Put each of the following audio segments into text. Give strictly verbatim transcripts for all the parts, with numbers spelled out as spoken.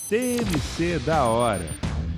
T M C da hora.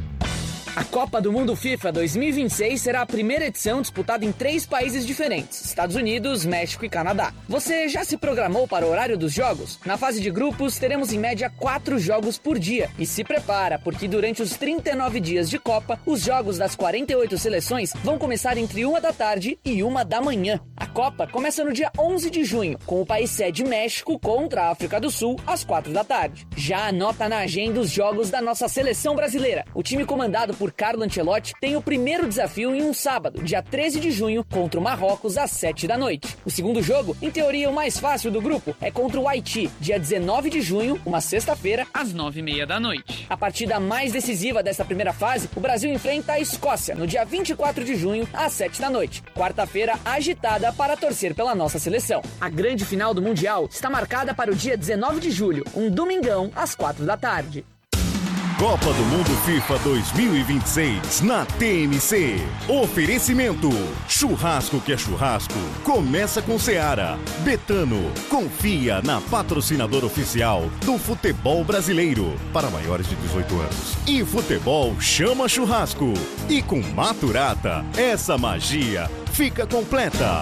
A Copa do Mundo FIFA dois mil e vinte e seis será a primeira edição disputada em três países diferentes: Estados Unidos, México e Canadá. Você já se programou para o horário dos jogos? Na fase de grupos, teremos em média quatro jogos por dia. E se prepara, porque durante os trinta e nove dias de Copa, os jogos das quarenta e oito seleções vão começar entre uma da tarde e uma da manhã. A Copa começa no dia onze de junho, com o país sede México contra a África do Sul, às quatro da tarde. Já anota na agenda os jogos da nossa seleção brasileira. O time comandado por Carlo Ancelotti tem o primeiro desafio em um sábado, dia treze de junho, contra o Marrocos, às sete da noite. O segundo jogo, em teoria o mais fácil do grupo, é contra o Haiti, dia dezenove de junho, uma sexta-feira, às nove e meia da noite. A partida mais decisiva dessa primeira fase, o Brasil enfrenta a Escócia, no dia vinte e quatro de junho, às sete da noite. Quarta-feira agitada para torcer pela nossa seleção. A grande final do Mundial está marcada para o dia dezenove de julho, um domingão, às quatro da tarde. Copa do Mundo FIFA dois mil e vinte e seis na T M C. Oferecimento: churrasco que é churrasco. Começa com Seara. Betano. Confia na patrocinadora oficial do futebol brasileiro para maiores de dezoito anos. E futebol chama churrasco. E com Maturata, essa magia fica completa.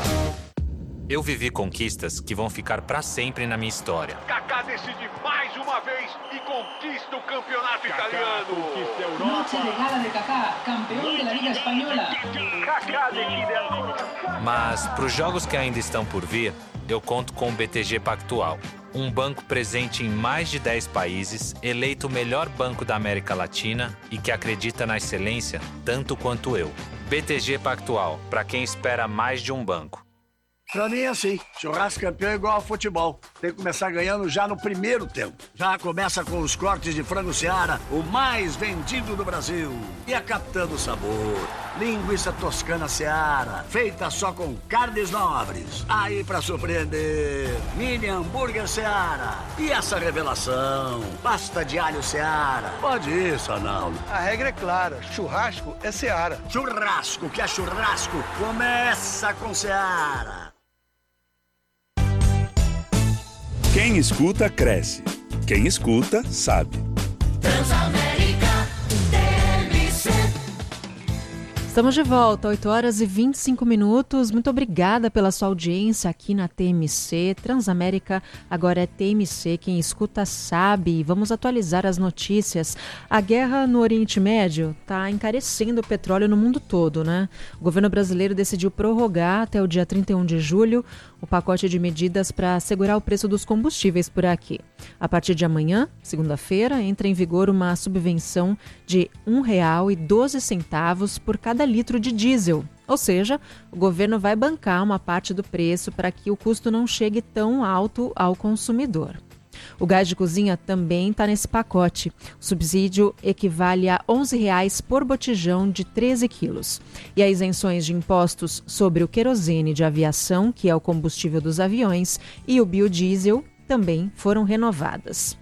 Eu vivi conquistas que vão ficar pra sempre na minha história. Kaká decide mais uma vez e conquista o campeonato italiano. Conquista a Europa. Noche de gala de Kaká, campeão da Liga Espanhola. Kaká decide ancora. Mas pros jogos que ainda estão por vir, eu conto com o B T G Pactual. Um banco presente em mais de dez países, eleito o melhor banco da América Latina e que acredita na excelência tanto quanto eu. B T G Pactual, pra quem espera mais de um banco. Pra mim é assim, churrasco campeão é igual ao futebol. Tem que começar ganhando já no primeiro tempo. Já começa com os cortes de frango Seara, o mais vendido do Brasil. E a Capitã do Sabor, linguiça toscana Seara, feita só com carnes nobres. Aí pra surpreender, mini hambúrguer Seara. E essa revelação, pasta de alho Seara. Pode ir, Sanaldo. A regra é clara, churrasco é Seara. Churrasco que é churrasco, começa com Seara. Quem escuta, cresce. Quem escuta, sabe. Transamérica T M C. Estamos de volta, oito horas e vinte e cinco minutos. Muito obrigada pela sua audiência aqui na T M C. Transamérica agora é T M C. Quem escuta sabe. Vamos atualizar as notícias. A guerra no Oriente Médio está encarecendo o petróleo no mundo todo, né? O governo brasileiro decidiu prorrogar até o dia trinta e um de julho o pacote de medidas para segurar o preço dos combustíveis por aqui. A partir de amanhã, segunda-feira, entra em vigor uma subvenção de um real e doze centavos por cada litro de diesel. Ou seja, o governo vai bancar uma parte do preço para que o custo não chegue tão alto ao consumidor. O gás de cozinha também está nesse pacote. O subsídio equivale a onze reais por botijão de treze quilos. E as isenções de impostos sobre o querosene de aviação, que é o combustível dos aviões, e o biodiesel também foram renovadas.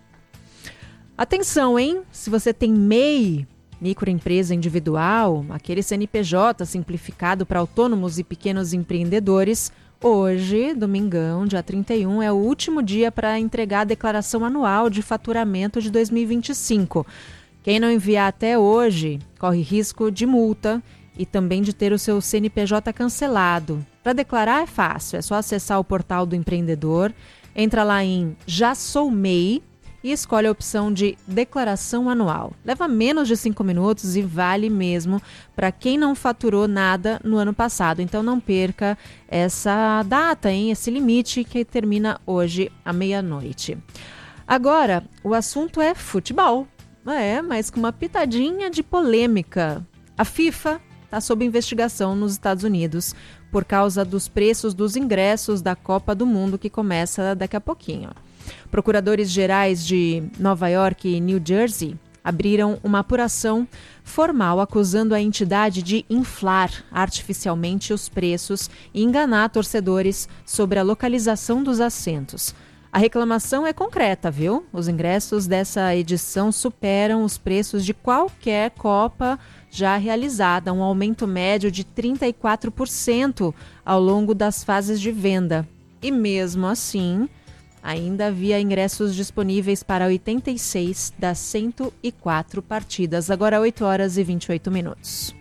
Atenção, hein? Se você tem M E I, microempresa individual, aquele C N P J simplificado para autônomos e pequenos empreendedores, hoje, domingão, dia trinta e um, é o último dia para entregar a declaração anual de faturamento de dois mil e vinte e cinco. Quem não enviar até hoje corre risco de multa e também de ter o seu C N P J cancelado. Para declarar é fácil, é só acessar o portal do empreendedor, entra lá em Já Sou M E I e escolhe a opção de declaração anual. Leva menos de cinco minutos e vale mesmo para quem não faturou nada no ano passado. Então não perca essa data, hein? Esse limite que termina hoje à meia-noite. Agora, o assunto é futebol. É, mas com uma pitadinha de polêmica. A FIFA está sob investigação nos Estados Unidos por causa dos preços dos ingressos da Copa do Mundo que começa daqui a pouquinho. Procuradores gerais de Nova York e New Jersey abriram uma apuração formal acusando a entidade de inflar artificialmente os preços e enganar torcedores sobre a localização dos assentos. A reclamação é concreta, viu? Os ingressos dessa edição superam os preços de qualquer Copa já realizada, um aumento médio de trinta e quatro por cento ao longo das fases de venda. E mesmo assim, Ainda havia ingressos disponíveis para oitenta e seis das cento e quatro partidas. Agora oito horas e vinte e oito minutos.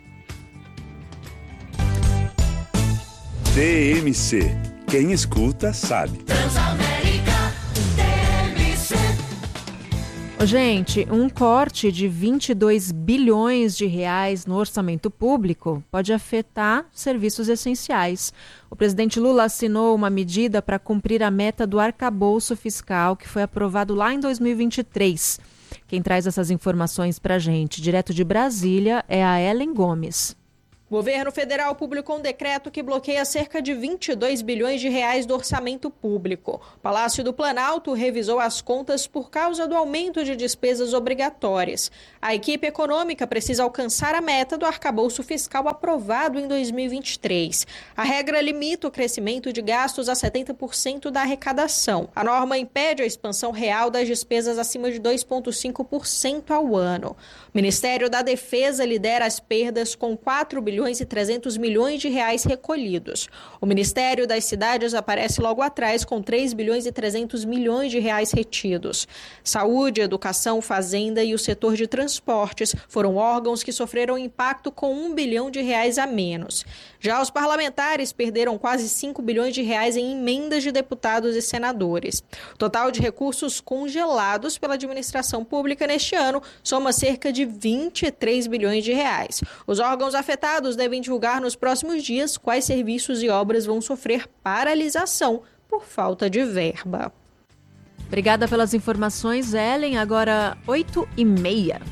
T M C. Quem escuta, sabe. Transamérica T M C. Gente, um corte de vinte e dois bilhões de reais no orçamento público pode afetar serviços essenciais. O presidente Lula assinou uma medida para cumprir a meta do arcabouço fiscal que foi aprovado lá em dois mil e vinte e três. Quem traz essas informações para a gente, direto de Brasília, é a Ellen Gomes. O governo federal publicou um decreto que bloqueia cerca de vinte e dois bilhões de reais do orçamento público. O Palácio do Planalto revisou as contas por causa do aumento de despesas obrigatórias. A equipe econômica precisa alcançar a meta do arcabouço fiscal aprovado em dois mil e vinte e três. A regra limita o crescimento de gastos a setenta por cento da arrecadação. A norma impede a expansão real das despesas acima de dois vírgula cinco por cento ao ano. O Ministério da Defesa lidera as perdas com quatro bilhões e trezentos milhões de reais recolhidos. O Ministério das Cidades aparece logo atrás com três bilhões e trezentos milhões de reais retidos. Saúde, educação, fazenda e o setor de transportes foram órgãos que sofreram impacto com um bilhão de reais a menos. Já os parlamentares perderam quase cinco bilhões de reais em emendas de deputados e senadores. O total de recursos congelados pela administração pública neste ano soma cerca de vinte e três bilhões de reais. Os órgãos afetados devem divulgar nos próximos dias quais serviços e obras vão sofrer paralisação por falta de verba. Obrigada pelas informações, Ellen. Agora oito e meia.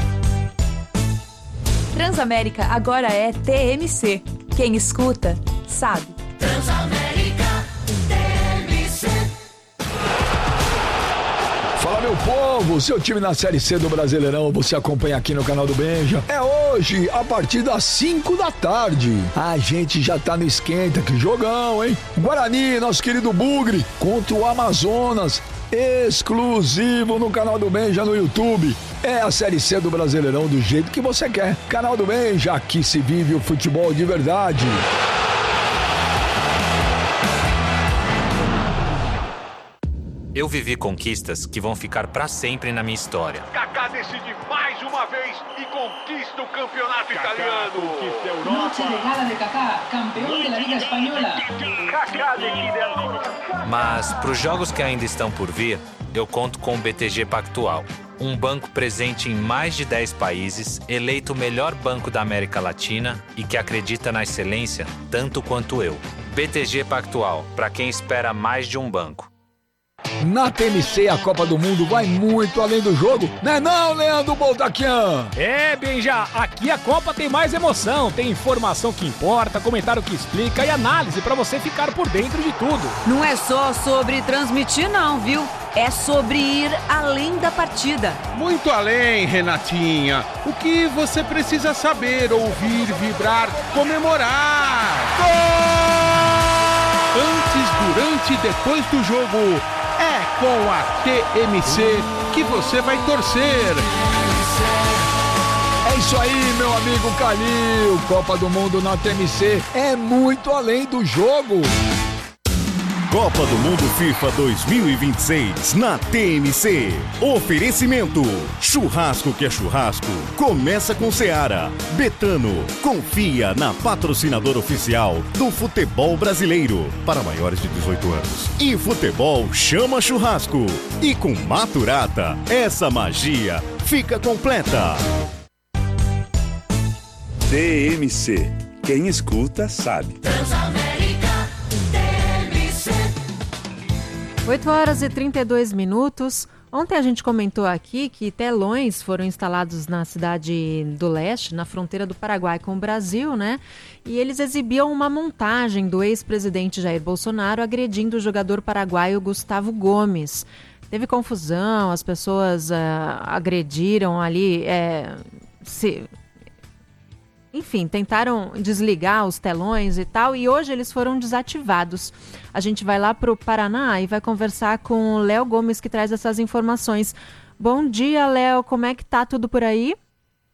Transamérica agora é T M C. Quem escuta, sabe. Transamérica T M C. Fala, meu povo, seu time na Série C do Brasileirão, você acompanha aqui no canal do Benja. É hoje, a partir das cinco da tarde. A gente já tá no esquenta, que jogão, hein? Guarani, nosso querido Bugre, contra o Amazonas, exclusivo no canal do Benja no YouTube. É a Série C do Brasileirão do jeito que você quer. Canal do Benja, aqui se vive o futebol de verdade. Eu vivi conquistas que vão ficar para sempre na minha história. Kaká decide mais uma vez e conquista o campeonato Kaká italiano. Conquista a Europa. Noche de gala de Kaká, campeão da Liga Espanhola. Kaká decide a... Mas para os jogos que ainda estão por vir, eu conto com o B T G Pactual, um banco presente em mais de dez países, eleito o melhor banco da América Latina e que acredita na excelência tanto quanto eu. B T G Pactual, para quem espera mais de um banco. Na T M C, a Copa do Mundo vai muito além do jogo, né não, Leandro Boldaquian? É, Benja, aqui a Copa tem mais emoção, tem informação que importa, comentário que explica e análise pra você ficar por dentro de tudo. Não é só sobre transmitir não, viu? É sobre ir além da partida. Muito além, Renatinha. O que você precisa saber, ouvir, vibrar, comemorar. Gol! Antes, durante e depois do jogo, é com a T M C que você vai torcer. É isso aí, meu amigo Calil. Copa do Mundo na T M C é muito além do jogo. Copa do Mundo FIFA dois mil e vinte e seis na T M C. Oferecimento: churrasco que é churrasco. Começa com Seara. Betano. Confia na patrocinadora oficial do futebol brasileiro para maiores de dezoito anos. E futebol chama churrasco. E com Maturata, essa magia fica completa. T M C. Quem escuta, sabe. Transamérica T M C. oito horas e trinta e dois minutos. Ontem a gente comentou aqui que telões foram instalados na cidade do leste, na fronteira do Paraguai com o Brasil, né? E eles exibiam uma montagem do ex-presidente Jair Bolsonaro agredindo o jogador paraguaio Gustavo Gomes. Teve confusão, as pessoas uh, agrediram ali, é, se... enfim, tentaram desligar os telões e tal, e hoje eles foram desativados. A gente vai lá para o Paraná e vai conversar com o Léo Gomes, que traz essas informações. Bom dia, Léo, como é que tá tudo por aí?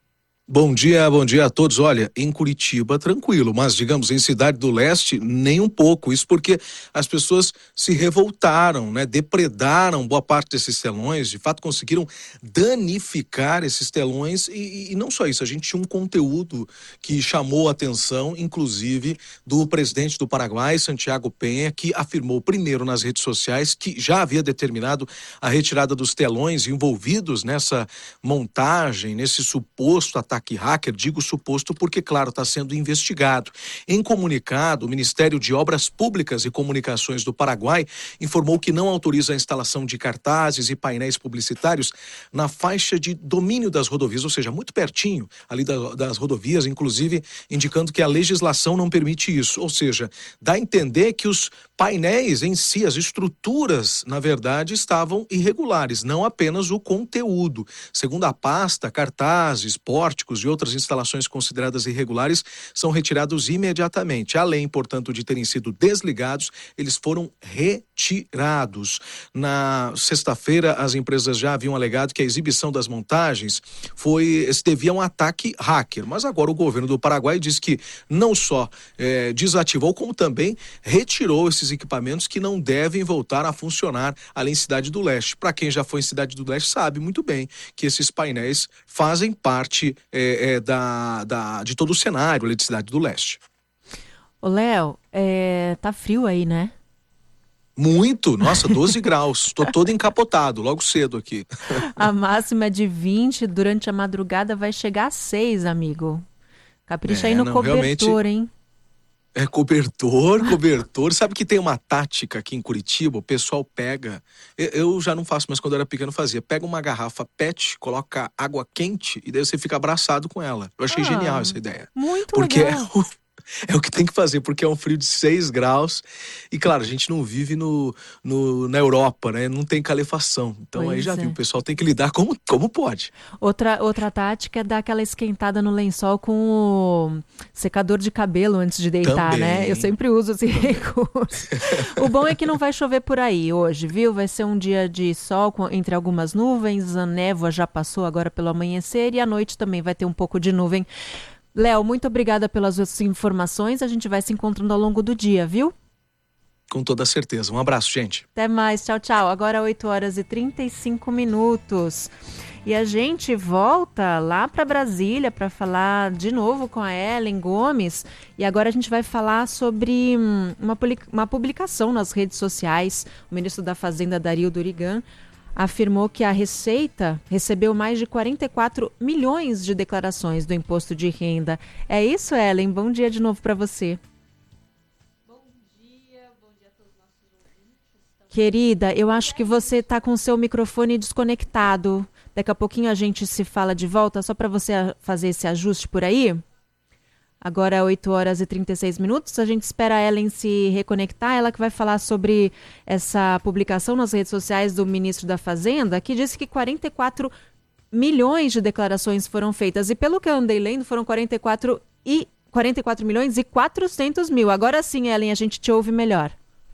Bom dia, bom dia a todos. Olha, em Curitiba, tranquilo, mas digamos, em Cidade do Leste, nem um pouco. Isso porque as pessoas se revoltaram, né? Depredaram boa parte desses telões, de fato conseguiram danificar esses telões e, e não só isso, a gente tinha um conteúdo que chamou a atenção, inclusive, do presidente do Paraguai, Santiago Penha, que afirmou primeiro nas redes sociais que já havia determinado a retirada dos telões envolvidos nessa montagem, nesse suposto ataque ataque hacker, digo suposto porque, claro, está sendo investigado. Em comunicado, o Ministério de Obras Públicas e Comunicações do Paraguai informou que não autoriza a instalação de cartazes e painéis publicitários na faixa de domínio das rodovias, ou seja, muito pertinho ali da, das rodovias, inclusive indicando que a legislação não permite isso, ou seja, dá a entender que os painéis em si, as estruturas, na verdade, estavam irregulares, não apenas o conteúdo. Segundo a pasta, cartazes, pórticos e outras instalações consideradas irregulares são retirados imediatamente. Além, portanto, de terem sido desligados, eles foram retirados. Na sexta-feira, as empresas já haviam alegado que a exibição das montagens foi, se devia a um ataque hacker, mas agora o governo do Paraguai diz que não só é, desativou, como também retirou esses equipamentos que não devem voltar a funcionar ali em Cidade do Leste. Para quem já foi em Cidade do Leste sabe muito bem que esses painéis fazem parte é, é, da, da, de todo o cenário ali de Cidade do Leste. Ô Léo, é, tá frio aí, né? Muito, nossa, doze graus, tô todo encapotado, logo cedo aqui. A máxima é de vinte, durante a madrugada vai chegar a seis, amigo. Capricha é, aí no não, cobertor, hein? É cobertor, cobertor. Sabe que tem uma tática aqui em Curitiba, o pessoal pega, eu já não faço, mas quando eu era pequeno fazia, pega uma garrafa pet, coloca água quente e daí você fica abraçado com ela. Eu achei ah, genial essa ideia. Muito porque legal. É o, é o que tem que fazer, porque é um frio de seis graus e claro, a gente não vive no, no, na Europa, né? Não tem calefação. Então pois aí já é. viu, o pessoal tem que lidar como, como pode. Outra, outra tática é dar aquela esquentada no lençol com o secador de cabelo antes de deitar, Também. né? Eu sempre uso esse recurso. O bom é que não vai chover por aí hoje, viu? Vai ser um dia de sol com, entre algumas nuvens, a névoa já passou agora pelo amanhecer e à noite também vai ter um pouco de nuvem. Léo, muito obrigada pelas suas informações. A gente vai se encontrando ao longo do dia, viu? Com toda certeza. Um abraço, gente. Até mais. Tchau, tchau. Agora oito horas e trinta e cinco minutos. E a gente volta lá para Brasília para falar de novo com a Ellen Gomes. E agora a gente vai falar sobre uma, uma publicação nas redes sociais. O ministro da Fazenda, Dario Durigan, afirmou que a Receita recebeu mais de quarenta e quatro milhões de declarações do imposto de renda. É isso, Ellen? Bom dia de novo para você. Bom dia, bom dia a todos os nossos ouvintes. Querida, eu acho que você está com o seu microfone desconectado. Daqui a pouquinho a gente se fala de volta, só para você fazer esse ajuste por aí. Agora é oito horas e trinta e seis minutos, a gente espera a Ellen se reconectar, ela que vai falar sobre essa publicação nas redes sociais do ministro da Fazenda, que disse que quarenta e quatro milhões de declarações foram feitas, e pelo que eu andei lendo, foram quarenta e quatro, e, quarenta e quatro milhões e quatrocentos mil. Agora sim, Ellen, a gente te ouve melhor.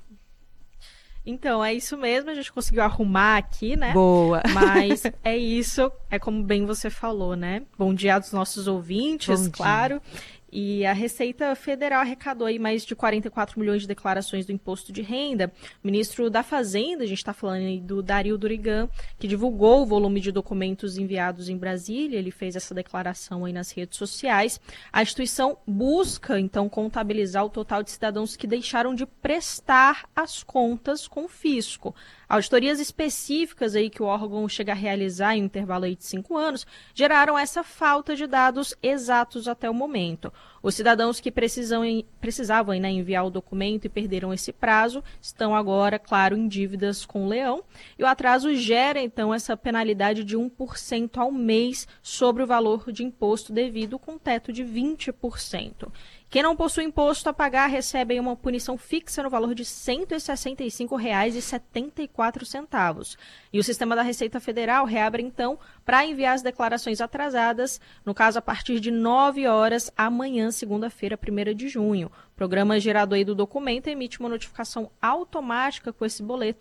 Então, é isso mesmo, a gente conseguiu arrumar aqui, né? Boa. Mas é isso, é como bem você falou, né? Bom dia aos nossos ouvintes, claro. E a Receita Federal arrecadou aí mais de quarenta e quatro milhões de declarações do imposto de renda. O ministro da Fazenda, a gente está falando aí do Dario Durigan, que divulgou o volume de documentos enviados em Brasília, ele fez essa declaração aí nas redes sociais. A instituição busca, então, contabilizar o total de cidadãos que deixaram de prestar as contas com o fisco. Auditorias específicas aí que o órgão chega a realizar em um intervalo aí de cinco anos geraram essa falta de dados exatos até o momento. Os cidadãos que precisam, precisavam né, enviar o documento e perderam esse prazo estão agora, claro, em dívidas com o Leão. E o atraso gera, então, essa penalidade de um por cento ao mês sobre o valor de imposto devido, com teto de vinte por cento. Quem não possui imposto a pagar recebe uma punição fixa no valor de cento e sessenta e cinco reais e setenta e quatro centavos. E o sistema da Receita Federal reabre, então, para enviar as declarações atrasadas, no caso, a partir de nove horas amanhã, segunda-feira, primeira de junho. O programa gerador aí do documento emite uma notificação automática com esse boleto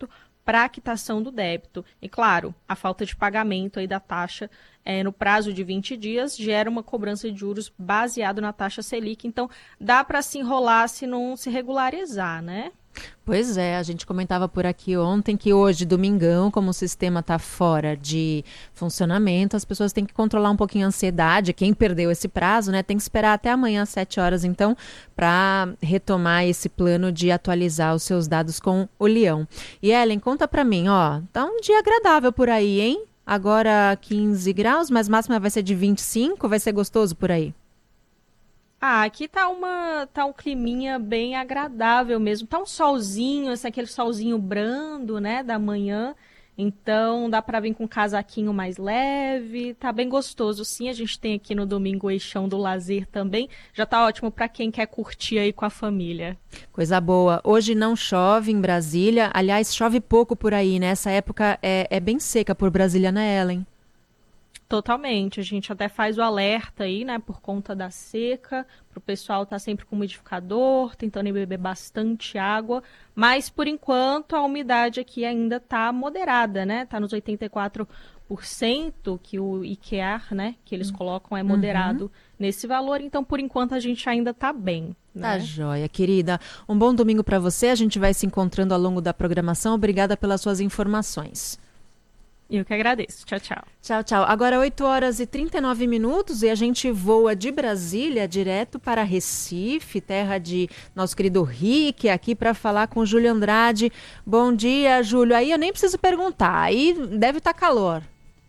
para a quitação do débito. E, claro, a falta de pagamento aí da taxa é, no prazo de vinte dias gera uma cobrança de juros baseado na taxa Selic. Então, dá para se enrolar se não se regularizar, né? Pois é, a gente comentava por aqui ontem que hoje, domingão, como o sistema está fora de funcionamento, as pessoas têm que controlar um pouquinho a ansiedade. Quem perdeu esse prazo, né, tem que esperar até amanhã às sete horas, então, para retomar esse plano de atualizar os seus dados com o Leão. E Ellen, conta para mim, ó, tá um dia agradável por aí, hein? Agora quinze graus, mas máxima vai ser de vinte e cinco, vai ser gostoso por aí? Ah, aqui tá, uma, tá um climinha bem agradável mesmo. Tá um solzinho, assim, aquele solzinho brando, né, da manhã. Então dá para vir com um casaquinho mais leve. Tá bem gostoso, sim. A gente tem aqui no domingo o Eixão do Lazer também. Já tá ótimo para quem quer curtir aí com a família. Coisa boa. Hoje não chove em Brasília. Aliás, chove pouco por aí, né? Essa época é, é bem seca por Brasília, né, Ellen? Totalmente, a gente até faz o alerta aí, né, por conta da seca, para o pessoal estar sempre com umidificador, tentando beber bastante água, mas por enquanto a umidade aqui ainda está moderada, né, está nos oitenta e quatro por cento, que o I Q A R, né, que eles colocam é moderado uhum. nesse valor, então por enquanto a gente ainda está bem. Né? Tá joia, querida. Um bom domingo para você, a gente vai se encontrando ao longo da programação, obrigada pelas suas informações. Eu que agradeço. Tchau, tchau. Tchau, tchau. Agora oito horas e trinta e nove minutos e a gente voa de Brasília direto para Recife, terra de nosso querido Rick, aqui para falar com o Júlio Andrade. Bom dia, Júlio. Aí eu nem preciso perguntar, aí deve estar calor.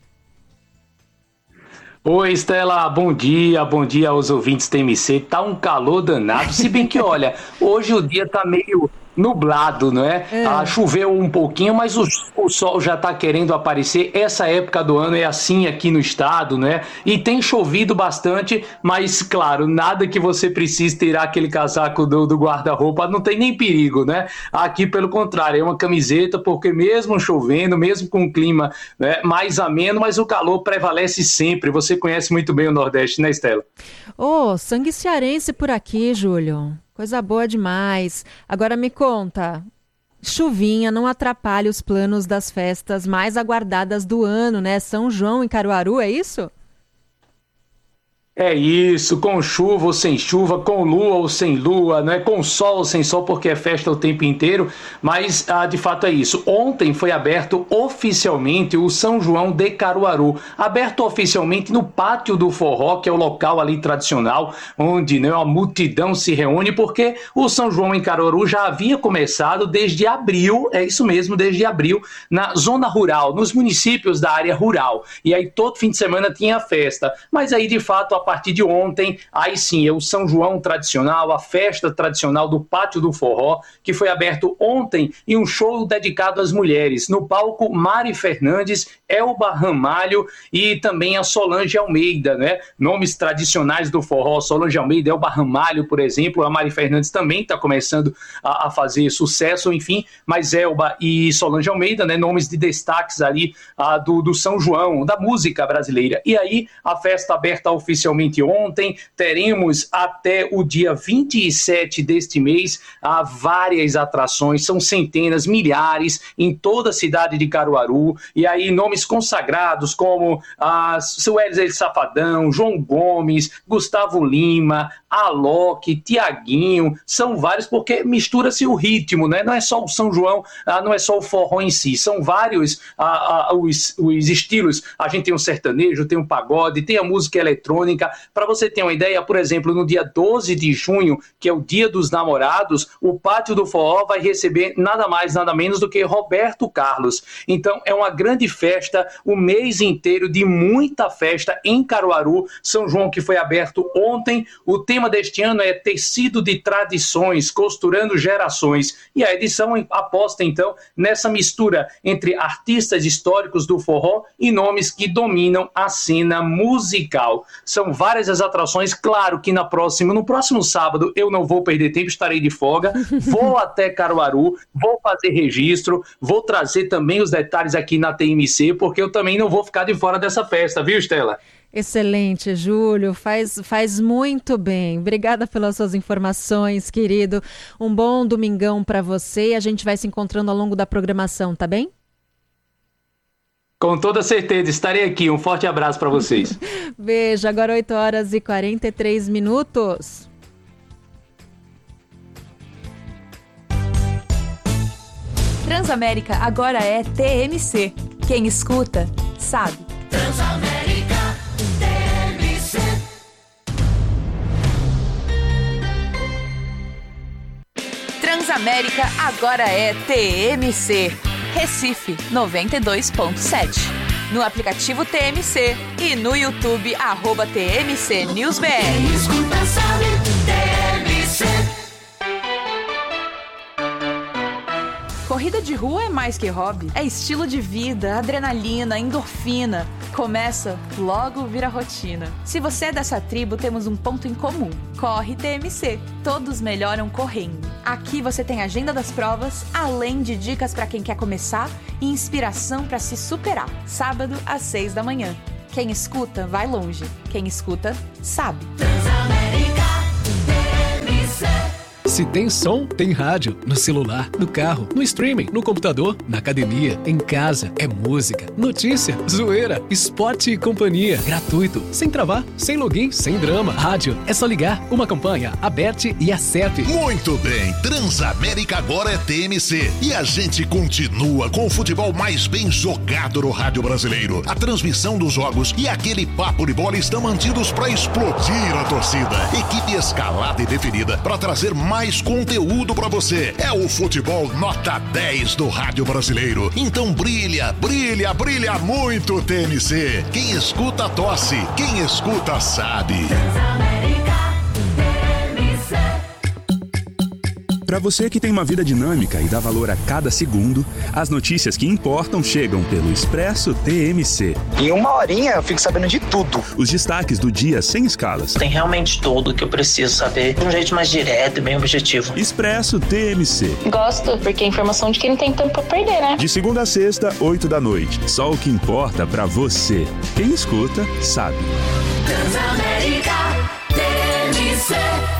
Oi, Estela, bom dia, bom dia aos ouvintes T M C. Tá um calor danado, se bem que, olha, hoje o dia tá meio nublado, não é? é. Ah, choveu um pouquinho, mas o, o sol já está querendo aparecer. Essa época do ano é assim aqui no estado, né? E tem chovido bastante, mas claro, nada que você precise tirar aquele casaco do, do guarda-roupa, não tem nem perigo, né? Aqui, pelo contrário, é uma camiseta, porque mesmo chovendo, mesmo com o clima, né, mais ameno, mas o calor prevalece sempre. Você conhece muito bem o Nordeste, né, Estela? Ô, oh, sangue cearense por aqui, Júlio. Coisa boa demais. Agora me conta, chuvinha não atrapalha os planos das festas mais aguardadas do ano, né? São João em Caruaru, é isso? É isso, com chuva ou sem chuva, com lua ou sem lua, né? Com sol ou sem sol, porque é festa o tempo inteiro, mas ah, de fato é isso. Ontem foi aberto oficialmente o São João de Caruaru, aberto oficialmente no Pátio do Forró, que é o local ali tradicional, onde, né, a multidão se reúne, porque o São João em Caruaru já havia começado desde abril, é isso mesmo, desde abril, na zona rural, nos municípios da área rural, e aí todo fim de semana tinha festa, mas aí de fato a A partir de ontem, aí sim, é o São João tradicional, a festa tradicional do Pátio do Forró, que foi aberto ontem e um show dedicado às mulheres. No palco, Mari Fernandes, Elba Ramalho e também a Solange Almeida, né? Nomes tradicionais do forró, Solange Almeida, Elba Ramalho, por exemplo. A Mari Fernandes também está começando a, a fazer sucesso, enfim, mas Elba e Solange Almeida, né? Nomes de destaques ali a, do, do São João, da música brasileira. E aí, a festa aberta oficialmente ontem, teremos até o dia vinte e sete deste mês há várias atrações, são centenas, milhares em toda a cidade de Caruaru, e aí nomes consagrados como a Suézer Safadão, João Gomes, Gustavo Lima, Alok, Tiaguinho, são vários porque mistura-se o ritmo, né? Não é só o São João, não é só o forró em si, são vários ah, ah, os, os estilos. A gente tem o sertanejo, tem o pagode, tem a música eletrônica. Para você ter uma ideia, por exemplo, no dia doze de junho, que é o Dia dos Namorados, o Pátio do Forró vai receber nada mais, nada menos do que Roberto Carlos. Então é uma grande festa, o mês inteiro de muita festa em Caruaru. São João que foi aberto ontem. O tema deste ano é Tecido de Tradições, Costurando Gerações. E a edição aposta então nessa mistura entre artistas históricos do forró e nomes que dominam a cena musical. São várias as atrações, claro que na próxima, no próximo sábado eu não vou perder tempo, estarei de folga, vou até Caruaru, vou fazer registro, vou trazer também os detalhes aqui na T M C, porque eu também não vou ficar de fora dessa festa, viu, Estela? Excelente, Júlio, faz, faz muito bem. Obrigada pelas suas informações, querido. Um bom domingão para você e a gente vai se encontrando ao longo da programação, tá bem? Com toda certeza, estarei aqui. Um forte abraço para vocês. Beijo, agora oito horas e quarenta e três minutos. Transamérica agora é T M C. Quem escuta, sabe. Transamérica T M C. Transamérica agora é T M C. Recife noventa e dois ponto sete. No aplicativo T M C e no YouTube, arroba T M C News B R. Quem escuta sabe, T M C. Corrida de rua é mais que hobby. É estilo de vida, adrenalina, endorfina. Começa, logo vira rotina. Se você é dessa tribo, temos um ponto em comum. Corre T M C. Todos melhoram correndo. Aqui você tem a agenda das provas, além de dicas para quem quer começar e inspiração para se superar. Sábado às seis da manhã. Quem escuta, vai longe. Quem escuta, sabe. Transamérica T M C. Se tem som, tem rádio. No celular, no carro, no streaming, no computador, na academia, em casa. É música, notícia, zoeira, esporte e companhia. Gratuito, sem travar, sem login, sem drama. Rádio, é só ligar. Uma campanha, aperte e acerte. Muito bem, Transamérica agora é T M C. E a gente continua com o futebol mais bem jogado no rádio brasileiro. A transmissão dos jogos e aquele papo de bola estão mantidos para explodir a torcida. Equipe escalada e definida para trazer mais mais conteúdo pra você. É o futebol nota dez do rádio brasileiro. Então brilha, brilha, brilha muito T M C. Quem escuta tosse, quem escuta sabe. Para você que tem uma vida dinâmica e dá valor a cada segundo, as notícias que importam chegam pelo Expresso T M C. Em uma horinha eu fico sabendo de tudo. Os destaques do dia sem escalas. Tem realmente tudo o que eu preciso saber de um jeito mais direto e bem objetivo. Expresso T M C. Gosto, porque é informação de quem não tem tempo pra perder, né? De segunda a sexta, oito da noite. Só o que importa pra você. Quem escuta, sabe. Transamérica T M C.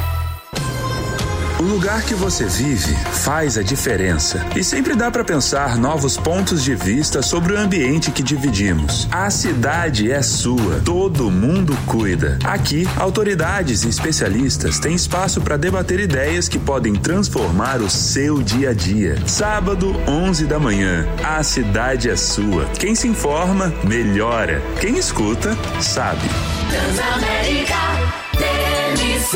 O lugar que você vive faz a diferença. E sempre dá para pensar novos pontos de vista sobre o ambiente que dividimos. A cidade é sua, todo mundo cuida. Aqui, autoridades e especialistas têm espaço para debater ideias que podem transformar o seu dia a dia. Sábado, onze da manhã. A cidade é sua. Quem se informa, melhora. Quem escuta, sabe. Transamérica T M C.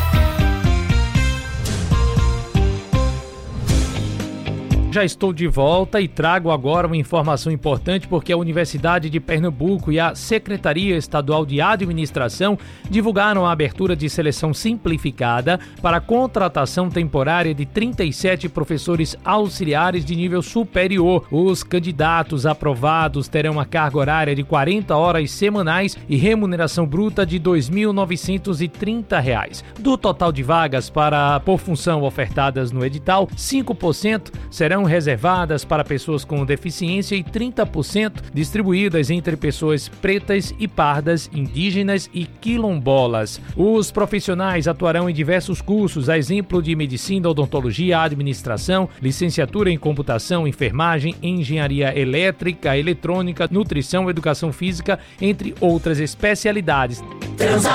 Já estou de volta e trago agora uma informação importante porque a Universidade de Pernambuco e a Secretaria Estadual de Administração divulgaram a abertura de seleção simplificada para a contratação temporária de trinta e sete professores auxiliares de nível superior. Os candidatos aprovados terão uma carga horária de quarenta horas semanais e remuneração bruta de dois mil novecentos e trinta reais. Do total de vagas para por função ofertadas no edital, cinco por cento serão reservadas para pessoas com deficiência e trinta por cento distribuídas entre pessoas pretas e pardas, indígenas e quilombolas. Os profissionais atuarão em diversos cursos, a exemplo de medicina, odontologia, administração, licenciatura em computação, enfermagem, engenharia elétrica, eletrônica, nutrição, educação física, entre outras especialidades. Transamérica